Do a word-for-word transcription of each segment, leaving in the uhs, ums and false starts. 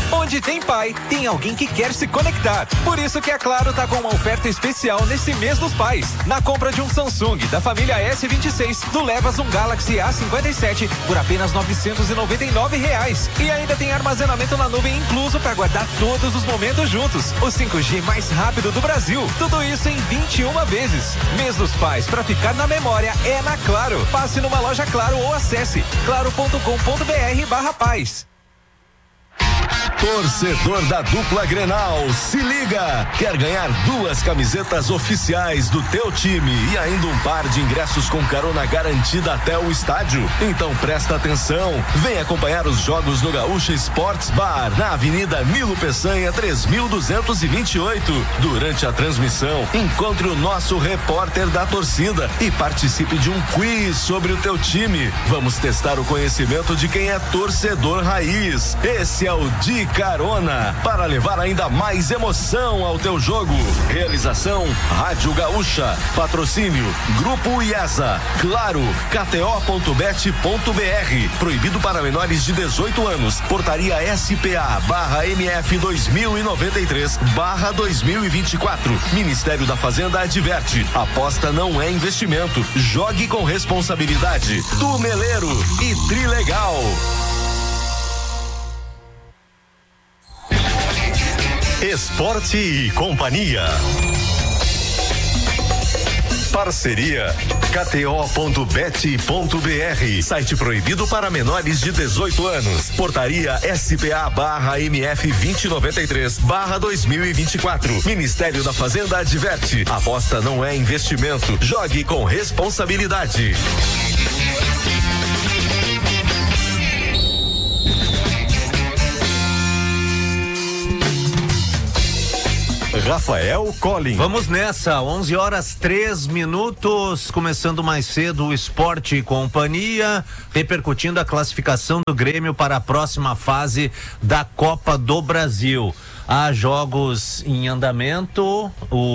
Onde tem pai, tem alguém que quer se conectar. Por isso que a Claro tá com uma oferta especial nesse mês dos pais. Na compra de um Samsung da família S vinte e seis, tu levas um Galaxy A cinquenta e sete por apenas novecentos e noventa e nove reais. E ainda tem armazenamento na nuvem incluso para guardar todos os momentos juntos. O cinco G mais rápido do Brasil. Tudo isso em vinte e uma vezes. Mês dos pais, para ficar na memória, é na Claro. Passe numa loja Claro ou acesse claro ponto com ponto br barra paz. Torcedor da dupla Grenal, se liga! Quer ganhar duas camisetas oficiais do teu time e ainda um par de ingressos com carona garantida até o estádio? Então presta atenção, vem acompanhar os jogos no Gaúcha Sports Bar, na Avenida Nilo Peçanha, três mil duzentos e vinte e oito. Durante a transmissão, encontre o nosso repórter da torcida e participe de um quiz sobre o teu time. Vamos testar o conhecimento de quem é torcedor raiz. Esse é o De Carona, para levar ainda mais emoção ao teu jogo. Realização Rádio Gaúcha, patrocínio Grupo IESA, Claro, K T O ponto bet ponto br, proibido para menores de dezoito anos, portaria S P A barra M F dois mil e noventa e três barra dois mil e vinte e quatro. Ministério da Fazenda adverte, aposta não é investimento, jogue com responsabilidade. Tumeleiro e Trilegal. Esporte e Companhia. Parceria K T O ponto bet ponto br, site proibido para menores de dezoito anos, portaria S P A barra M F vinte e noventa e três barra dois mil e vinte e quatro. Ministério da Fazenda adverte, aposta não é investimento, jogue com responsabilidade. Rafael Collin. Vamos nessa, onze horas três minutos, começando mais cedo o Esporte e Companhia, repercutindo a classificação do Grêmio para a próxima fase da Copa do Brasil. Há jogos em andamento,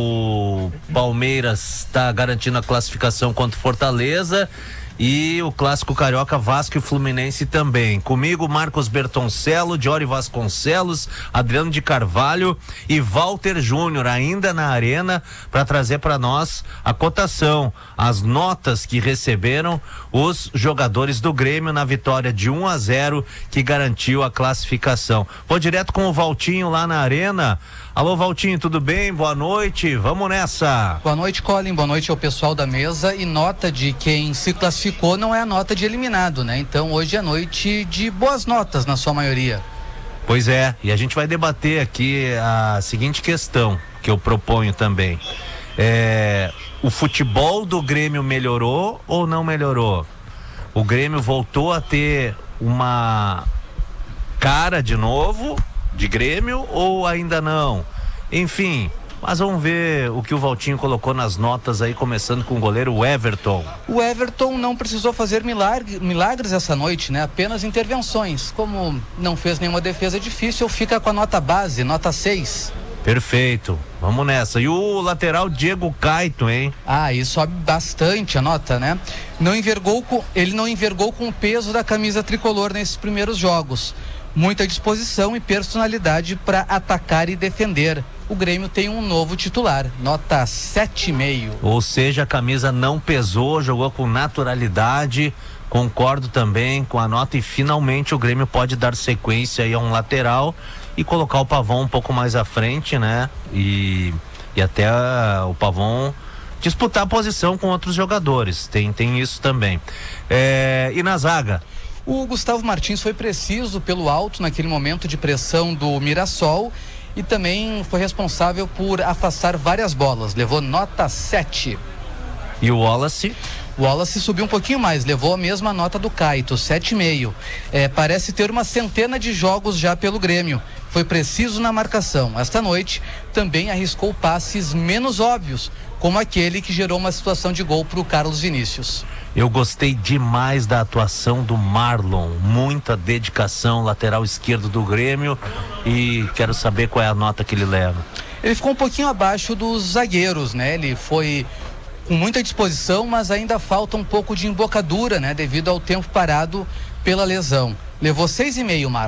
o Palmeiras está garantindo a classificação contra o Fortaleza e o clássico carioca Vasco e Fluminense também. Comigo Marcos Bertoncello, Diori Vasconcelos, Adriano de Carvalho e Walter Júnior ainda na arena para trazer para nós a cotação, as notas que receberam os jogadores do Grêmio na vitória de um a zero que garantiu a classificação. Vou direto com o Valtinho lá na arena. Alô, Valtinho, tudo bem? Boa noite, vamos nessa. Boa noite, Colin, boa noite ao pessoal da mesa. E nota de quem se classificou não é a nota de eliminado, né? Então hoje é noite de boas notas na sua maioria. Pois é, e a gente vai debater aqui a seguinte questão que eu proponho também. É, o futebol do Grêmio melhorou ou não melhorou? O Grêmio voltou a ter uma cara de novo de Grêmio ou ainda não? Enfim, mas vamos ver o que o Valtinho colocou nas notas aí, começando com o goleiro Everton. O Everton não precisou fazer milagre, milagres essa noite, né? Apenas intervenções. Como não fez nenhuma defesa difícil, fica com a nota base, nota seis. Perfeito, vamos nessa. E o lateral Diego Caito, hein? Ah, e sobe bastante a nota, né? Não envergou com, ele não envergou com o peso da camisa tricolor nesses primeiros jogos. Muita disposição e personalidade para atacar e defender. O Grêmio tem um novo titular, nota sete vírgula cinco. Ou seja, a camisa não pesou, jogou com naturalidade. Concordo também com a nota e finalmente o Grêmio pode dar sequência aí a um lateral e colocar o Pavão um pouco mais à frente, né? E, e até uh, o Pavão disputar a posição com outros jogadores. Tem, tem isso também. É, e na zaga? O Gustavo Martins foi preciso pelo alto naquele momento de pressão do Mirassol e também foi responsável por afastar várias bolas. Levou nota sete. E o Wallace? O Wallace subiu um pouquinho mais, levou a mesma nota do Caito, sete vírgula cinco. É, parece ter uma centena de jogos já pelo Grêmio. Foi preciso na marcação. Esta noite também arriscou passes menos óbvios, como aquele que gerou uma situação de gol para o Carlos Vinícius. Eu gostei demais da atuação do Marlon, muita dedicação, lateral esquerdo do Grêmio, e quero saber qual é a nota que ele leva. Ele ficou um pouquinho abaixo dos zagueiros, né? Ele foi com muita disposição, mas ainda falta um pouco de embocadura, né? Devido ao tempo parado pela lesão. Levou seis vírgula cinco, Marlon.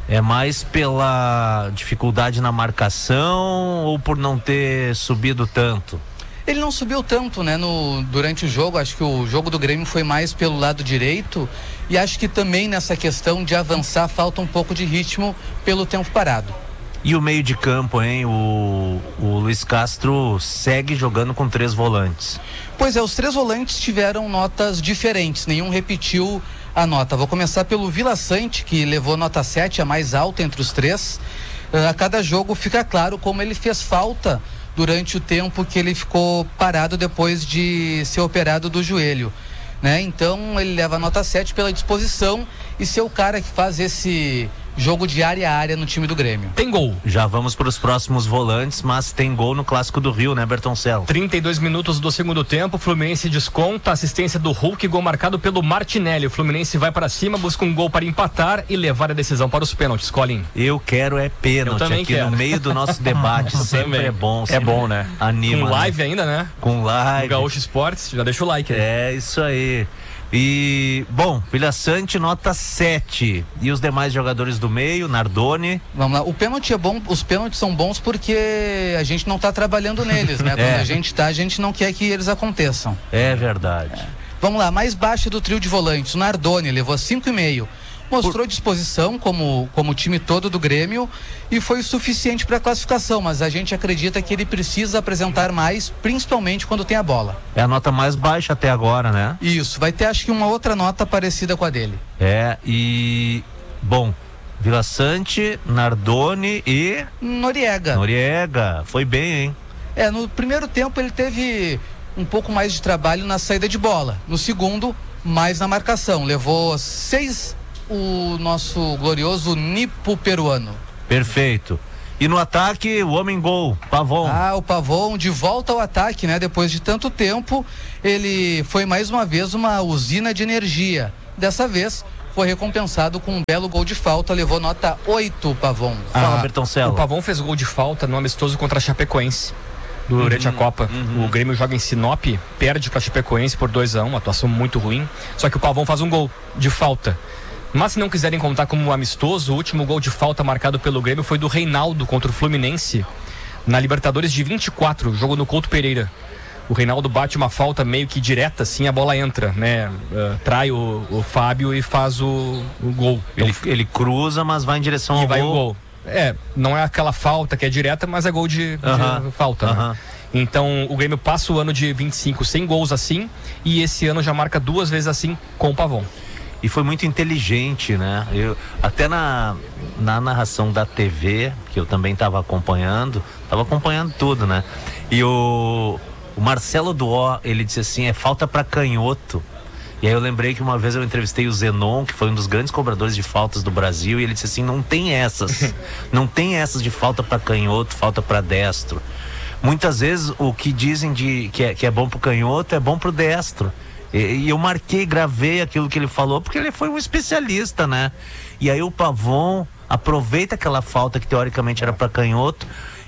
É mais pela dificuldade na marcação ou por não ter subido tanto? Ele não subiu tanto, né, no, durante o jogo. Acho que o jogo do Grêmio foi mais pelo lado direito, e acho que também nessa questão de avançar falta um pouco de ritmo pelo tempo parado. E o meio de campo, hein? O, o Luiz Castro segue jogando com três volantes. Pois é, os três volantes tiveram notas diferentes, nenhum repetiu a nota. Vou começar pelo Vila Sante, que levou nota sete, a mais alta entre os três. Uh, a cada jogo fica claro como ele fez falta durante o tempo que ele ficou parado depois de ser operado do joelho, né? Então ele leva a nota sete pela disposição e ser o cara que faz esse jogo de área a área no time do Grêmio. Tem gol. Já vamos para os próximos volantes, mas tem gol no Clássico do Rio, né, Bertoncello? trinta e dois minutos do segundo tempo, o Fluminense desconta, assistência do Hulk, gol marcado pelo Martinelli. O Fluminense vai para cima, busca um gol para empatar e levar a decisão para os pênaltis, Colin. Eu quero é pênalti aqui quero. No meio do nosso debate. Sempre é bom. É bom, né? Anima. Com live né? ainda, né? Com live. O Gaúcho Esportes, já deixa o like aí. É, isso aí. E, bom, Vila Sante nota sete. E os demais jogadores do meio, Nardoni? Vamos lá, o pênalti é bom, os pênaltis são bons porque a gente não está trabalhando neles, né? Quando É. a gente tá, a gente não quer que eles aconteçam. É verdade. É. Vamos lá, mais baixo do trio de volantes, o Nardoni levou cinco e meio. Mostrou disposição como, como o time todo do Grêmio e foi o suficiente para a classificação, mas a gente acredita que ele precisa apresentar mais, principalmente quando tem a bola. É a nota mais baixa até agora, né? Isso, vai ter acho que uma outra nota parecida com a dele. É, e... Bom, Vila Sante, Nardoni e... Noriega. Noriega, foi bem, hein? É, no primeiro tempo ele teve um pouco mais de trabalho na saída de bola. No segundo, mais na marcação. Levou seis o nosso glorioso Nipo peruano. Perfeito. E no ataque, o homem gol, Pavon. Ah, o Pavon de volta ao ataque, né? Depois de tanto tempo, ele foi mais uma vez uma usina de energia. Dessa vez, foi recompensado com um belo gol de falta, levou nota oito, Pavon. Fala, Ah, Bertoncello. O Pavon fez gol de falta no amistoso contra a Chapecoense durante uhum, a Copa. Uhum. O Grêmio joga em Sinop, perde para a Chapecoense por dois a um, uma atuação muito ruim. Só que o Pavon faz um gol de falta. Mas se não quiserem contar como amistoso, o último gol de falta marcado pelo Grêmio foi do Reinaldo contra o Fluminense na Libertadores de vinte e quatro, jogo no Couto Pereira. O Reinaldo bate uma falta meio que direta, assim, a bola entra, né? Uh, trai o, o Fábio e faz o, o gol. Ele, então, ele cruza, mas vai em direção ao e vai gol. O gol. É, não é aquela falta que é direta, mas é gol de, uh-huh. de falta. Uh-huh. Né? Então o Grêmio passa o ano de vinte e cinco sem gols assim, e esse ano já marca duas vezes assim com o Pavon. E foi muito inteligente, né? Eu, até na, na narração da T V, que eu também estava acompanhando, estava acompanhando tudo, né? E o, o Marcelo Duó, ele disse assim, é falta para canhoto. E aí eu lembrei que uma vez eu entrevistei o Zenon, que foi um dos grandes cobradores de faltas do Brasil, e ele disse assim, não tem essas, não tem essas de falta para canhoto, falta para destro. Muitas vezes o que dizem de, que, é, que é bom pro canhoto é bom pro destro. E, e eu marquei, gravei aquilo que ele falou, porque ele foi um especialista, né? E aí o Pavon aproveita aquela falta que teoricamente era para canhoto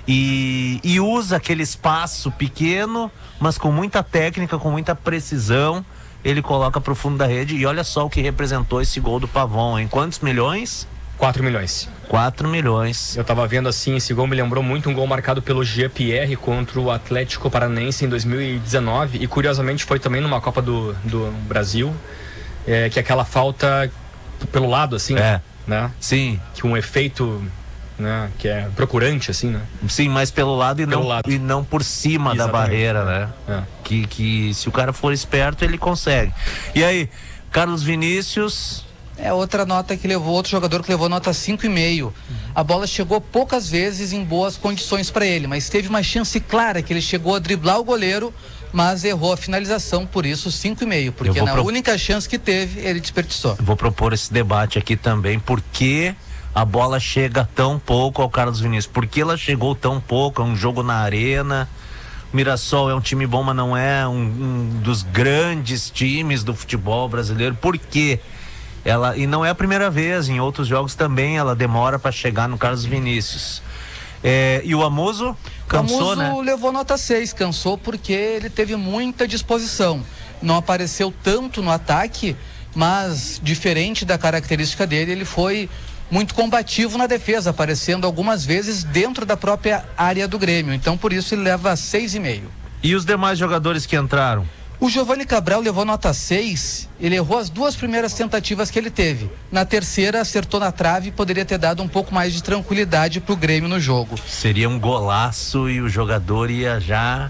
e, e usa aquele espaço pequeno, mas com muita técnica, com muita precisão, ele coloca pro fundo da rede. E olha só o que representou esse gol do Pavon, em quantos milhões? quatro milhões. quatro milhões. Eu tava vendo assim, esse gol me lembrou muito um gol marcado pelo Jean-Pierre contra o Atlético Paranaense em dois mil e dezenove, e curiosamente foi também numa Copa do, do Brasil, é, que aquela falta pelo lado assim, é. né? Sim. Que um efeito, né, que é procurante assim, né? Sim, mas pelo lado e, pelo não, lado. e não por cima Exatamente. Da barreira, né? É. Que, que se o cara for esperto, ele consegue. E aí, Carlos Vinícius... É outra nota que levou, outro jogador que levou nota cinco e meio. Uhum. A bola chegou poucas vezes em boas condições para ele, mas teve uma chance clara que ele chegou a driblar o goleiro, mas errou a finalização, por isso cinco e meio, porque na pro... única chance que teve, ele desperdiçou. Eu vou propor esse debate aqui também, por que a bola chega tão pouco ao Carlos Vinícius? Por que ela chegou tão pouco? É um jogo na arena. Mirassol é um time bom, mas não é um, um dos grandes times do futebol brasileiro. Por quê? Ela, e não é a primeira vez, em outros jogos também ela demora para chegar no Carlos Vinícius. É, e o Amuso cansou, o Amuso né? levou nota seis, cansou porque ele teve muita disposição. Não apareceu tanto no ataque, mas diferente da característica dele, ele foi muito combativo na defesa, aparecendo algumas vezes dentro da própria área do Grêmio. Então, por isso, ele leva seis e meio. E os demais jogadores que entraram? O Giovani Cabral levou nota seis, ele errou as duas primeiras tentativas que ele teve. Na terceira, acertou na trave e poderia ter dado um pouco mais de tranquilidade pro Grêmio no jogo. Seria um golaço e o jogador ia já...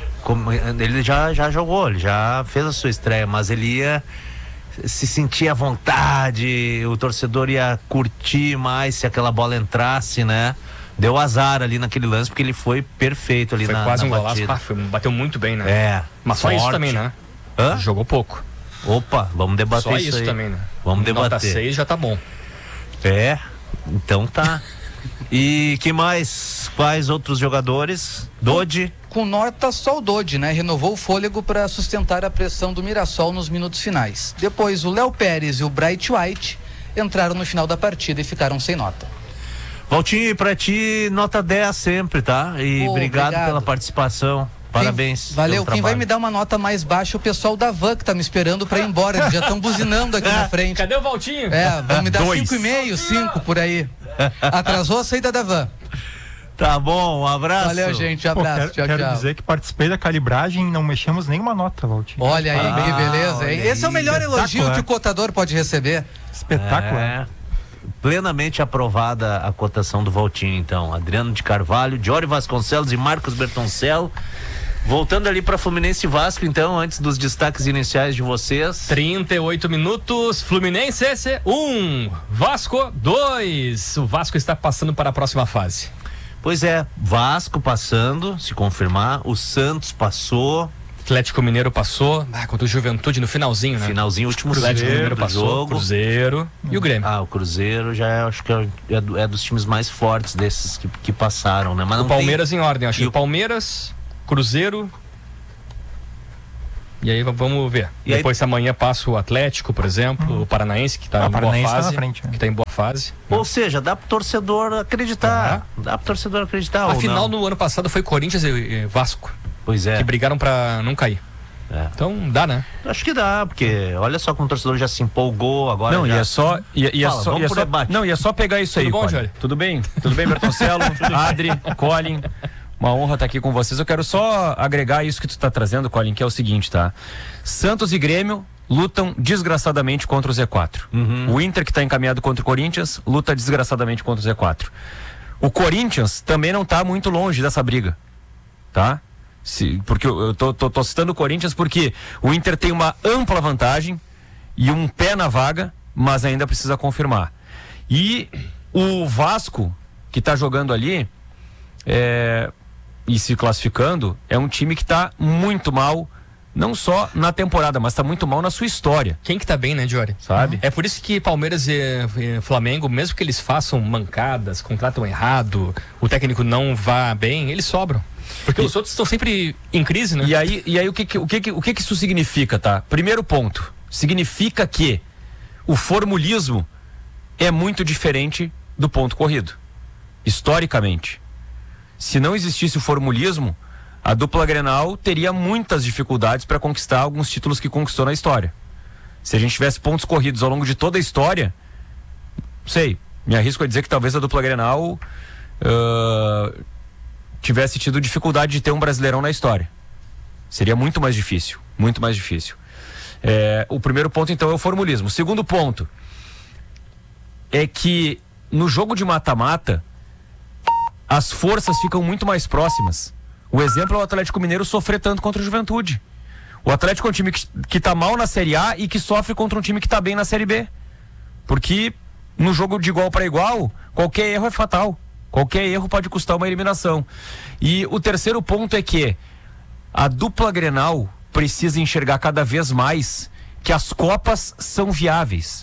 Ele já, já jogou, ele já fez a sua estreia, mas ele ia se sentir à vontade, o torcedor ia curtir mais se aquela bola entrasse, né? Deu azar ali naquele lance, porque ele foi perfeito ali foi na, quase na um batida. golaço, ah, bateu muito bem, né? É. Mas só forte. isso também, né? Hã? Jogou pouco. Opa, vamos debater só isso isso aí. também, né? Vamos debater. Nota seis já tá bom. É, então tá. E que mais? Quais outros jogadores? Dodi? Com nota só o Dodi, né? Renovou o fôlego para sustentar a pressão do Mirassol nos minutos finais. Depois o Léo Pérez e o Bright White entraram no final da partida e ficaram sem nota. Valtinho, pra ti, nota dez sempre, tá? E Oh, obrigado, obrigado pela participação. Parabéns. Quem, valeu. pelo Quem vai trabalho. me dar uma nota mais baixa é o pessoal da Van, que tá me esperando pra ir embora. Eles já estão buzinando aqui na frente. Cadê o Valtinho? É, vão me dar Dois. cinco e meio, cinco por aí. Atrasou a saída da Van. Tá bom, um abraço. Valeu, gente. Um Pô, abraço. quero, tchau, quero tchau. dizer que participei da calibragem e não mexemos nenhuma nota, Valtinho. Olha aí, Ah, que beleza, hein? olha Esse é o aí. melhor elogio Espetacular. que o cotador pode receber. Espetacular. É, plenamente aprovada a cotação do Valtinho, então. Adriano de Carvalho, Jory Vasconcelos e Marcos Bertoncello. Voltando ali para Fluminense e Vasco, então, antes dos destaques iniciais de vocês. trinta e oito minutos, Fluminense um, Vasco dois. O Vasco está passando para a próxima fase. Pois é, Vasco passando, se confirmar, o Santos passou, Atlético Mineiro passou, ah, contra o Juventude no finalzinho, né? finalzinho, último Atlético segundo Mineiro do passou, jogo. Cruzeiro e o Grêmio. Ah, o Cruzeiro já é, acho que é, é, do- é dos times mais fortes desses que, que passaram, né? Mas O não Palmeiras em ordem, acho E que o- o Palmeiras, Cruzeiro. E aí v- vamos ver. E aí- Depois amanhã passa o Atlético, por exemplo, o Paranaense, que está Ah, em o boa Paranaense tá na fase. frente, né? Que tá em boa fase. tem... Ou seja, dá pro torcedor acreditar. Dá pro torcedor acreditar. A ou final não. no ano passado foi Corinthians e, e Vasco, Pois é. que brigaram para não cair. É. Então dá, né? Acho que dá, porque olha só como o torcedor já se empolgou agora. Não, já... e é só. E, e é Fala, só, vamos e é pro só debate. não, e é só pegar isso Tudo aí. bom, Colin? Jory? Tudo bem? Tudo bem, Bertoncello, Adri, Colin. Uma honra estar aqui com vocês. Eu quero só agregar isso que tu está trazendo, Colin, que é o seguinte, tá? Santos e Grêmio lutam desgraçadamente contra o Z quatro. Uhum. O Inter, que está encaminhado contra o Corinthians, luta desgraçadamente contra o Z quatro. O Corinthians também não está muito longe dessa briga, tá? Se, porque eu, eu tô, tô, tô citando o Corinthians porque o Inter tem uma ampla vantagem e um pé na vaga, mas ainda precisa confirmar. E o Vasco, que está jogando ali é, e se classificando, é um time que está muito mal, não só na temporada, mas está muito mal na sua história, Quem que tá bem, né, Jory? sabe? É por isso que Palmeiras e, e Flamengo, mesmo que eles façam mancadas, contratam errado, o técnico não vá bem, eles sobram. Porque E- os outros estão sempre em crise, né? E aí, e aí o, que, que, o, que, que, o que, que isso significa, tá? Primeiro ponto, significa que o formulismo é muito diferente do ponto corrido, historicamente. Se não existisse o formulismo, a dupla Grenal teria muitas dificuldades para conquistar alguns títulos que conquistou na história. Se a gente tivesse pontos corridos ao longo de toda a história, não sei, me arrisco a dizer que talvez a dupla Grenal ah, tivesse tido dificuldade de ter um Brasileirão na história. Seria muito mais difícil, muito mais difícil. É, o primeiro ponto, então, é o formulismo. O segundo ponto é que no jogo de mata-mata as forças ficam muito mais próximas. O exemplo é o Atlético Mineiro sofrer tanto contra o Juventude. O Atlético é um time que, que tá mal na Série A e que sofre contra um time que tá bem na Série B. Porque no jogo de igual para igual, qualquer erro é fatal. Qualquer erro pode custar uma eliminação. E o terceiro ponto é que a dupla Grenal precisa enxergar cada vez mais que as Copas são viáveis.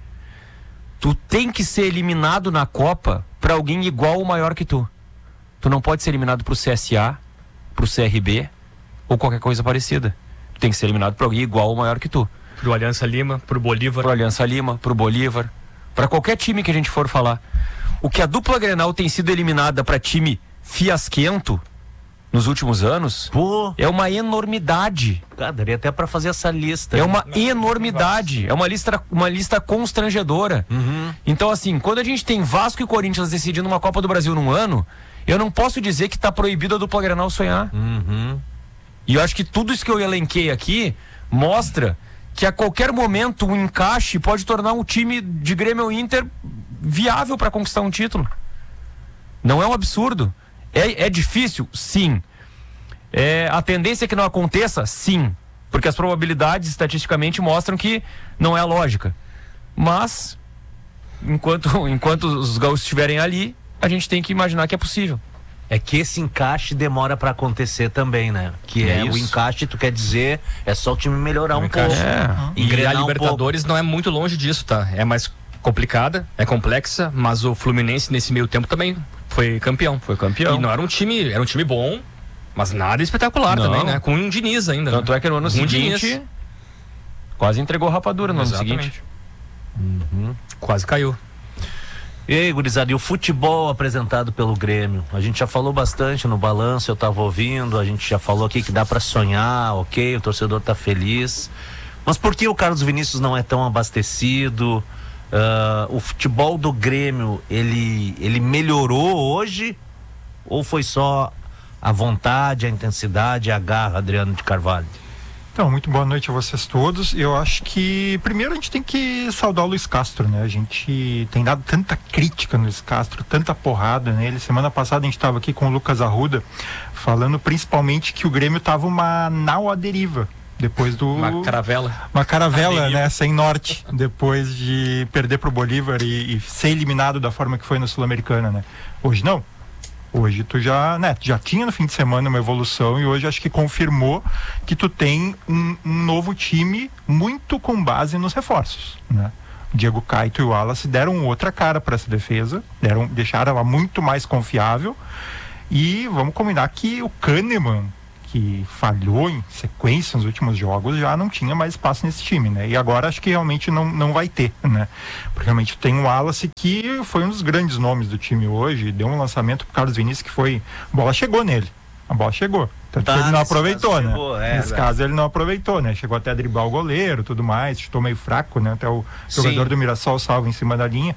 Tu tem que ser eliminado na Copa para alguém igual ou maior que tu. Tu não pode ser eliminado pro C S A, pro C R B ou qualquer coisa parecida. Tu tem que ser eliminado para alguém igual ou maior que tu. Pro Aliança Lima, pro Bolívar. Pro Aliança Lima, pro Bolívar, para qualquer time que a gente for falar. O que a dupla Grenal tem sido eliminada para time fiasquento, nos últimos anos, Pô. é uma enormidade. Cara, daria até pra fazer essa lista. É uma enormidade. É uma lista, uma lista constrangedora. Uhum. Então, assim, quando a gente tem Vasco e Corinthians decidindo uma Copa do Brasil num ano, eu não posso dizer que tá proibido a dupla Grenal sonhar. Uhum. E eu acho que tudo isso que eu elenquei aqui mostra que a qualquer momento um encaixe pode tornar um time de Grêmio ou Inter viável para conquistar um título. Não é um absurdo. É, é difícil? Sim. É, a tendência é que não aconteça? Sim. Porque as probabilidades estatisticamente mostram que não é a lógica. Mas, enquanto, enquanto os gaúchos estiverem ali, a gente tem que imaginar que é possível. É que esse encaixe demora pra acontecer também, né? Que É é, o isso. encaixe, tu quer dizer, é só o time melhorar um encaixe. pouco. É. E Engrenar a um Libertadores não é muito longe disso, tá? É mais complicada, é complexa, mas o Fluminense nesse meio tempo também foi campeão. Foi campeão. E não era um time, era um time bom, mas nada espetacular Não. também, né? Com um Diniz ainda. Tanto né? é que no ano Um seguinte Diniz. quase entregou rapadura no Exatamente. ano seguinte. Quase caiu. E aí, gurizada, e o futebol apresentado pelo Grêmio? A gente já falou bastante no balanço, eu tava ouvindo, a gente já falou aqui que dá pra sonhar, ok, o torcedor tá feliz. Mas por que o Carlos Vinícius não é tão abastecido? Uh, o futebol do Grêmio, ele, ele melhorou hoje? Ou foi só a vontade, a intensidade, a garra, Adriano de Carvalho? Então, muito boa noite a vocês todos. Eu acho que primeiro a gente tem que saudar o Luiz Castro, né? A gente tem dado tanta crítica no Luiz Castro, tanta porrada nele. Semana passada a gente estava aqui com o Lucas Arruda, falando principalmente que o Grêmio tava uma nau à deriva. Depois do... Uma caravela. Uma caravela, né? Sem norte. Depois de perder pro Bolívar e, e ser eliminado da forma que foi no Sul-Americana, né? Hoje não. Hoje tu já, né, tu já tinha no fim de semana uma evolução e hoje acho que confirmou que tu tem um, um novo time muito com base nos reforços, né? O Diego Caito e o Wallace deram outra cara para essa defesa, deram, deixaram ela muito mais confiável e vamos combinar que o Kahneman, que falhou em sequência nos últimos jogos, já não tinha mais espaço nesse time, né? E agora acho que realmente não, não vai ter, né? Porque realmente tem o Wallace, que foi um dos grandes nomes do time hoje, deu um lançamento pro Carlos Vinícius que foi... A bola chegou nele, a bola chegou. Tanto Tá, que ele não nesse aproveitou, caso né? chegou, é, nesse né? caso ele não aproveitou, né? Chegou até a driblar o goleiro, tudo mais, chutou meio fraco, né? Até o jogador Sim. do Mirassol salva em cima da linha.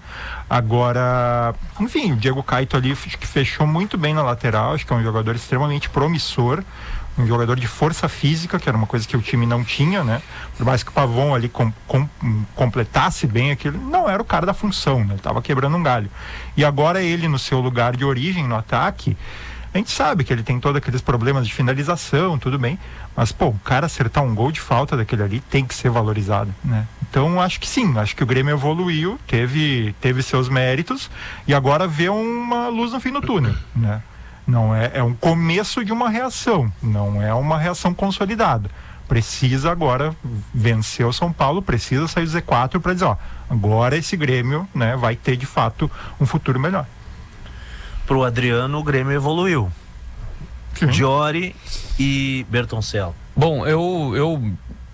Agora, enfim, o Diego Caito ali acho que fechou muito bem na lateral, acho que é um jogador extremamente promissor, um jogador de força física, que era uma coisa que o time não tinha, né? Por mais que o Pavon ali com, com, completasse bem aquilo, não era o cara da função, né? Ele tava quebrando um galho. E agora ele, no seu lugar de origem, no ataque, a gente sabe que ele tem todos aqueles problemas de finalização, tudo bem, mas, pô, o cara acertar um gol de falta daquele ali tem que ser valorizado, né? Então, acho que sim, acho que o Grêmio evoluiu, teve, teve seus méritos, e agora vê uma luz no fim do túnel, né? Não é, é um começo de uma reação, não é uma reação consolidada. Precisa agora vencer o São Paulo, precisa sair do Z quatro para dizer, ó, agora esse Grêmio, né, vai ter de fato um futuro melhor. Pro Adriano, o Grêmio evoluiu. Sim. Diori e Bertoncello. Bom, eu, eu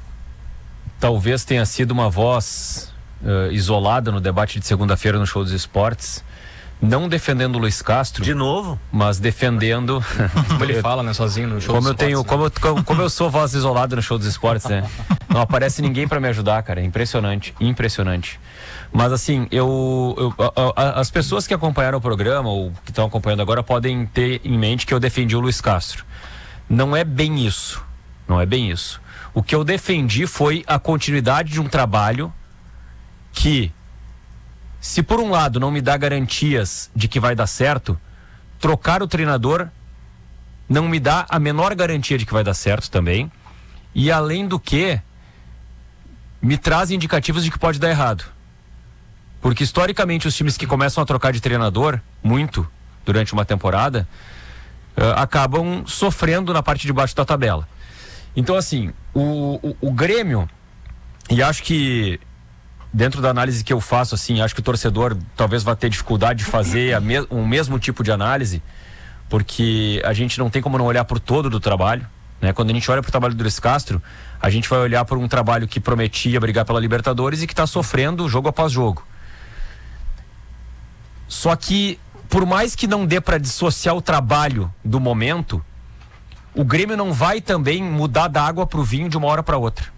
talvez tenha sido uma voz uh, isolada no debate de segunda-feira no Show dos Esportes, não defendendo o Luiz Castro, De novo? mas defendendo Como ele fala, né, sozinho no show como dos eu tenho, esportes, como eu, como, como eu sou voz isolada no Show dos Esportes, né? Não aparece ninguém pra me ajudar, cara. É impressionante, impressionante. Mas assim, eu, eu a, a, as pessoas que acompanharam o programa ou que estão acompanhando agora podem ter em mente que eu defendi o Luiz Castro. Não é bem isso. Não é bem isso. O que eu defendi foi a continuidade de um trabalho que, se por um lado não me dá garantias de que vai dar certo, trocar o treinador não me dá a menor garantia de que vai dar certo também. E além do que, me traz indicativos de que pode dar errado. Porque historicamente os times que começam a trocar de treinador muito durante uma temporada uh, acabam sofrendo na parte de baixo da tabela. Então assim, o, o, o Grêmio, e acho que dentro da análise que eu faço, assim, acho que o torcedor talvez vá ter dificuldade de fazer a me- o mesmo tipo de análise, porque a gente não tem como não olhar por todo do trabalho, né? Quando a gente olha para o trabalho do Luiz Castro, a gente vai olhar por um trabalho que prometia brigar pela Libertadores e que está sofrendo jogo após jogo. Só que, por mais que não dê para dissociar o trabalho do momento, o Grêmio não vai também mudar da água pro vinho de uma hora para outra.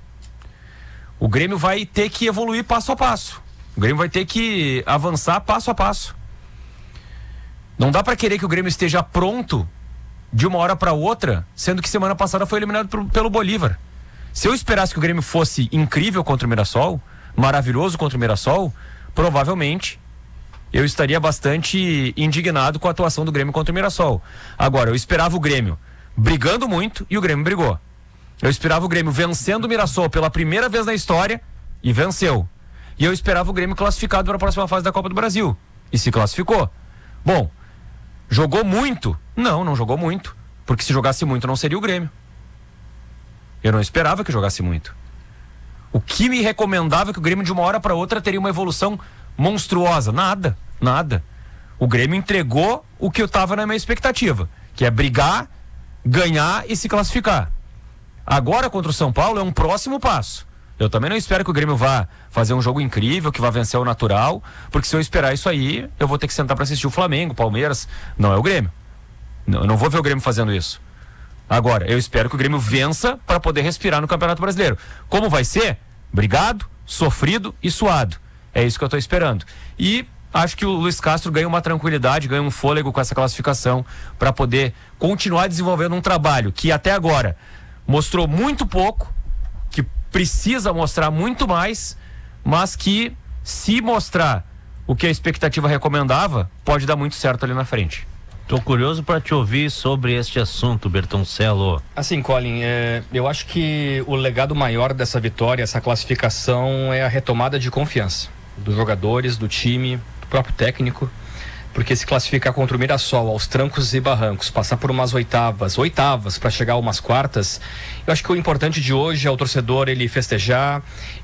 O Grêmio vai ter que evoluir passo a passo. O Grêmio vai ter que avançar passo a passo. Não dá para querer que o Grêmio esteja pronto de uma hora para outra, sendo que semana passada foi eliminado pro, pelo Bolívar. Se eu esperasse que o Grêmio fosse incrível contra o Mirassol, maravilhoso contra o Mirassol, provavelmente eu estaria bastante indignado com a atuação do Grêmio contra o Mirassol. Agora, eu esperava o Grêmio brigando muito e o Grêmio brigou. Eu esperava o Grêmio vencendo o Mirassol pela primeira vez na história e venceu. E eu esperava o Grêmio classificado para a próxima fase da Copa do Brasil e se classificou. Bom, jogou muito? Não, não jogou muito. Porque se jogasse muito não seria o Grêmio. Eu não esperava que jogasse muito. O que me recomendava que o Grêmio de uma hora para outra teria uma evolução monstruosa? Nada, nada. O Grêmio entregou o que eu estava na minha expectativa, que é brigar, ganhar e se classificar. Agora contra o São Paulo é um próximo passo. Eu também não espero que o Grêmio vá fazer um jogo incrível, que vá vencer o natural, porque se eu esperar isso aí, eu vou ter que sentar para assistir o Flamengo, o Palmeiras. Não é o Grêmio. Eu não vou ver o Grêmio fazendo isso. Agora, eu espero que o Grêmio vença para poder respirar no Campeonato Brasileiro. Como vai ser? Brigado, sofrido e suado. É isso que eu estou esperando. E acho que o Luiz Castro ganha uma tranquilidade, ganha um fôlego com essa classificação para poder continuar desenvolvendo um trabalho que até agora mostrou muito pouco, que precisa mostrar muito mais, mas que, se mostrar o que a expectativa recomendava, pode dar muito certo ali na frente. Tô curioso para te ouvir sobre este assunto, Bertoncello. Assim, Colin, é, eu acho que o legado maior dessa vitória, essa classificação, é a retomada de confiança dos jogadores, do time, do próprio técnico, porque se classificar contra o Mirassol aos trancos e barrancos, passar por umas oitavas, oitavas para chegar a umas quartas, eu acho que o importante de hoje é o torcedor ele festejar,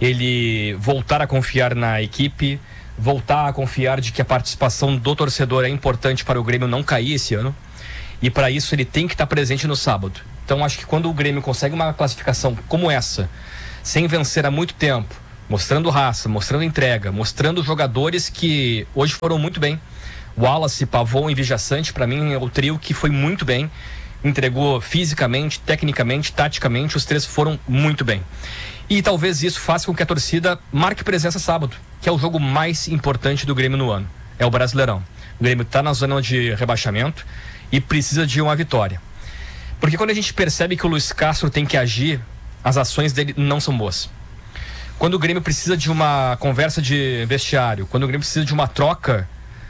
ele voltar a confiar na equipe, voltar a confiar de que a participação do torcedor é importante para o Grêmio não cair esse ano, e para isso ele tem que estar presente no sábado. Então acho que quando o Grêmio consegue uma classificação como essa, sem vencer há muito tempo, mostrando raça, mostrando entrega, mostrando jogadores que hoje foram muito bem, Wallace, Pavon e Vijaçante, para mim é o trio que foi muito bem, entregou fisicamente, tecnicamente, taticamente, os três foram muito bem. E talvez isso faça com que a torcida marque presença sábado, que é o jogo mais importante do Grêmio no ano. É o Brasileirão. O Grêmio está na zona de rebaixamento e precisa de uma vitória. Porque quando a gente percebe que o Luiz Castro tem que agir, as ações dele não são boas. Quando o Grêmio precisa de uma conversa de vestiário, quando o Grêmio precisa de uma troca,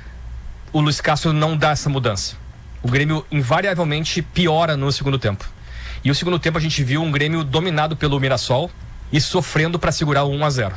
o Luiz Castro não dá essa mudança. O Grêmio invariavelmente piora no segundo tempo. E o segundo tempo a gente viu um Grêmio dominado pelo Mirassol e sofrendo para segurar o um a zero.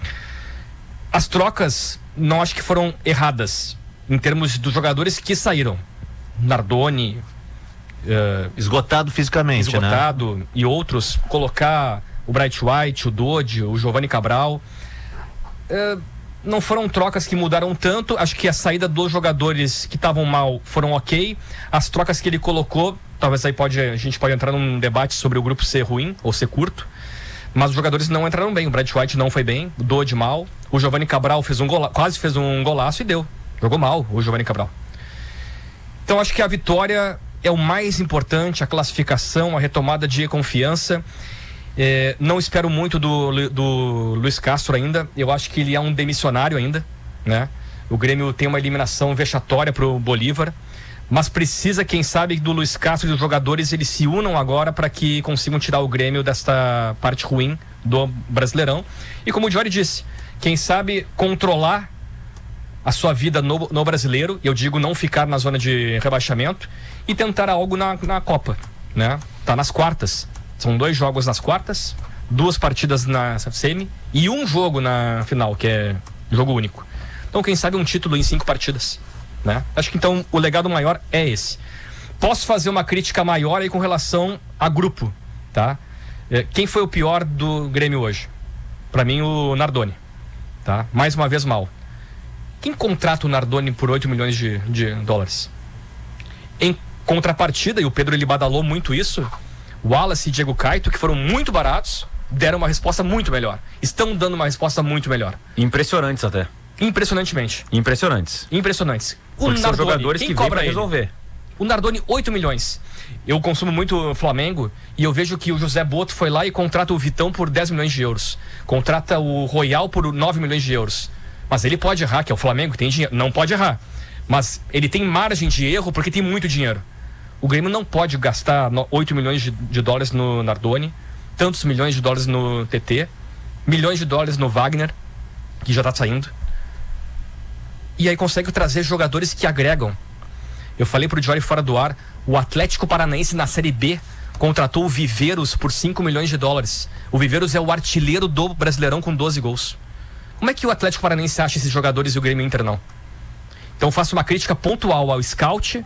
As trocas não acho que foram erradas em termos dos jogadores que saíram. Nardoni, uh, esgotado fisicamente, esgotado, né? E outros, colocar o Bright White, o Dodi, o Giovanni Cabral. Uh, não foram trocas que mudaram tanto. Acho que a saída dos jogadores que estavam mal foram ok. As trocas que ele colocou, talvez aí pode, a gente pode entrar num debate sobre o grupo ser ruim ou ser curto. Mas os jogadores não entraram bem. O Bright White não foi bem, o Dodi mal. O Giovanni Cabral fez um gola, quase fez um golaço e deu. Jogou mal o Giovanni Cabral. Então acho que a vitória é o mais importante, a classificação, a retomada de confiança. É, não espero muito do, do Luiz Castro ainda. Eu acho que ele é um demissionário ainda, né? O Grêmio tem uma eliminação vexatória pro Bolívar, mas precisa, quem sabe, do Luiz Castro e dos jogadores eles se unam agora para que consigam tirar o Grêmio desta parte ruim do Brasileirão. E como o Jory disse, quem sabe controlar a sua vida no, no Brasileiro, eu digo não ficar na zona de rebaixamento e tentar algo na, na Copa, né? Tá nas quartas, são dois jogos nas quartas, duas partidas na semi e um jogo na final, que é jogo único. Então quem sabe um título em cinco partidas, né? Acho que então o legado maior é esse. Posso fazer uma crítica maior aí com relação a grupo, tá? Quem foi o pior do Grêmio hoje? Pra mim o Nardoni, tá? Mais uma vez mal. Quem contrata o Nardoni por oito milhões de, de dólares? Em contrapartida, e o Pedro ele badalou muito isso, Wallace e Diego Caito, que foram muito baratos, deram uma resposta muito melhor. Estão dando uma resposta muito melhor. Impressionantes até. Impressionantemente. Impressionantes. Impressionantes. O Porque Nardoni, são jogadores que vêm pra resolver. O Nardoni, oito milhões. Eu consumo muito Flamengo e eu vejo que o José Boto foi lá e contrata o Vitão por dez milhões de euros. Contrata o Royal por nove milhões de euros. Mas ele pode errar, que é o Flamengo, tem dinheiro. Não pode errar. Mas ele tem margem de erro porque tem muito dinheiro. O Grêmio não pode gastar oito milhões de, de dólares no Nardoni, tantos milhões de dólares no T T, milhões de dólares no Wagner, que já tá saindo. E aí consegue trazer jogadores que agregam. Eu falei pro Jory fora do ar, o Atlético Paranaense na Série B contratou o Viveiros por cinco milhões de dólares. O Viveiros é o artilheiro do Brasileirão com doze gols. Como é que o Atlético Paranaense acha esses jogadores e o Grêmio Inter não? Então faço uma crítica pontual ao scout,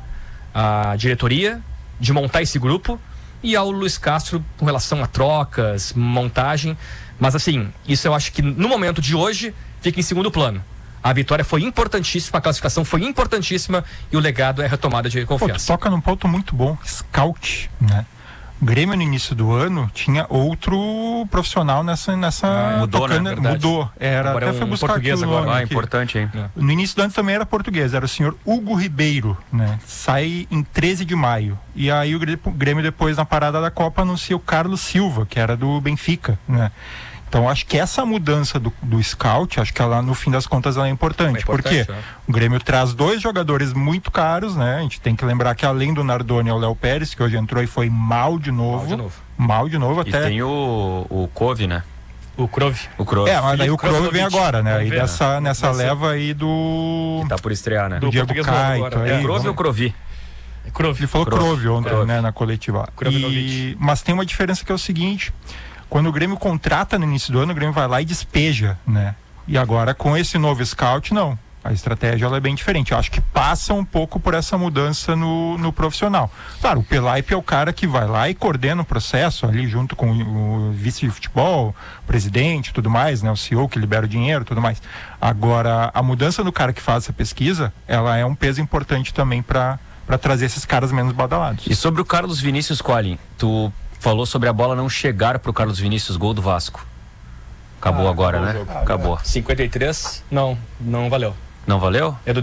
à diretoria, de montar esse grupo, e ao Luiz Castro com relação a trocas, montagem. Mas assim, isso eu acho que no momento de hoje fica em segundo plano. A vitória foi importantíssima, a classificação foi importantíssima e o legado é a retomada de confiança. Pô, toca num ponto muito bom, scout, né? O Grêmio no início do ano tinha outro profissional nessa... nessa ah, mudou, tocando, né? Mudou. Era, agora até é um foi buscar português aqui o nome agora. Ah, aqui. importante, hein? É. No início do ano também era português, era o senhor Hugo Ribeiro, né? Sai em treze de maio. E aí o Grêmio depois, na parada da Copa, anuncia o Carlos Silva, que era do Benfica, né? Então acho que essa mudança do, do scout, acho que ela no fim das contas ela é importante, é importante porque é. o Grêmio traz dois jogadores muito caros, né? A gente tem que lembrar que além do Nardoni é o Léo Pérez, que hoje entrou e foi mal de novo. Mal de novo. Mal de novo E até. tem o, o Cove, né? O Krove. O Cove. É, mas daí o Krove vem agora, né? Vamos Aí ver, dessa, né? nessa Vai ser. leva aí do. Que tá por estrear, né? do Do Diego português novo Caito. agora. Aí, É Crove vamos- ou Crovi? Krove. Ele falou Krove. Krove ontem, Krove. né, na coletiva. Krovinovic. E... Mas tem uma diferença que é o seguinte: quando o Grêmio contrata no início do ano, o Grêmio vai lá e despeja, né? E agora com esse novo scout, não. A estratégia ela é bem diferente. Eu acho que passa um pouco por essa mudança no, no profissional. Claro, o Pelaipe é o cara que vai lá e coordena o processo ali junto com o vice de futebol, o presidente, tudo mais, né? O C E O que libera o dinheiro, tudo mais. Agora, a mudança do cara que faz essa pesquisa, ela é um peso importante também para para trazer esses caras menos badalados. E sobre o Carlos Vinícius, Colin, tu falou sobre a bola não chegar pro Carlos Vinícius, gol do Vasco. Acabou Ah, agora, acabou né? o jogo. Acabou. cinquenta e três? Não, não valeu. Não valeu? É do